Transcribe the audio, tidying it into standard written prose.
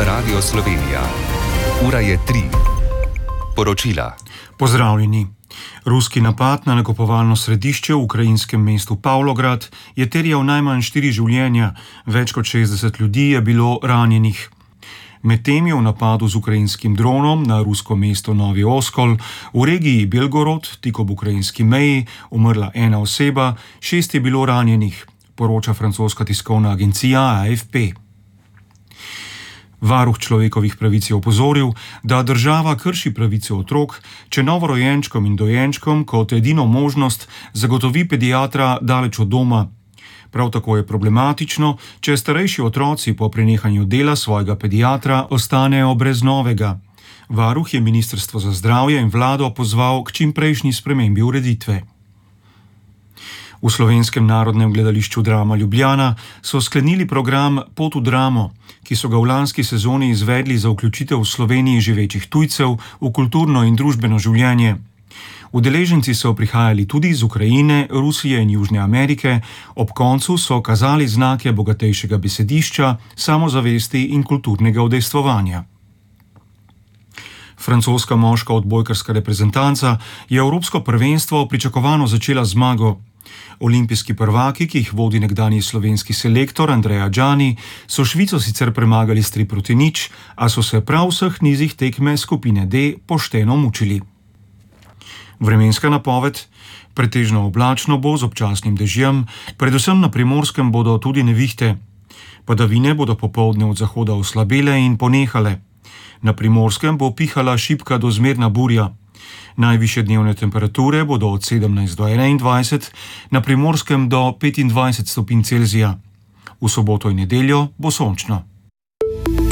Radio Slovenija. Ura je 3. Poročila. Pozdravljeni. Ruski napad na nakupovalno središče v ukrajinskem mestu Pavlograd je terjal najmanj 4 življenja, več kot 60 ljudi je bilo ranjenih. Medtem je v napadu z ukrajinskim dronom na rusko mesto Novi Oskol v regiji Belgorod, tik ob ukrajinski meji, umrla ena oseba, 6 je bilo ranjenih, poroča francoska tiskovna agencija AFP. Varuh človekovih pravic je opozoril, da država krši pravice otrok, če novorojenčkom in dojenčkom kot edino možnost zagotovi pediatra daleč od doma. Prav tako je problematično, če starejši otroci po prenehanju dela svojega pediatra ostanejo brez novega. Varuh je Ministrstvo za zdravje in vlado pozval k čimprejšnji spremembi ureditve. V Slovenskem narodnem gledališču Drama Ljubljana so sklenili program Pot v dramo, ki so ga v lanski sezoni izvedli za vključitev v Sloveniji živečih tujcev v kulturno in družbeno življenje. Udeleženci so prihajali tudi iz Ukrajine, Rusije in Južne Amerike, ob koncu so kazali znake bogatejšega besedišča, samozavesti in kulturnega udejstvovanja. Francoska moška odbojkarska reprezentanca je evropsko prvenstvo pričakovano začela zmago. Olimpijski prvaki, ki jih vodi nekdanji slovenski selektor Andreja Džani, so Švico sicer premagali s 3-0, a so se prav v vseh nizih tekme skupine D pošteno mučili. Vremenska napoved: pretežno oblačno bo z občasnim dežjem, predvsem na Primorskem bodo tudi nevihte. Padavine bodo popoldne od zahoda oslabele in ponehale. Na Primorskem bo pihala šibka do zmerna burja. Najvišje dnevne temperature bodo od 17 do 21, na Primorskem do 25 stopinj Celzija. V soboto in nedeljo bo sončno.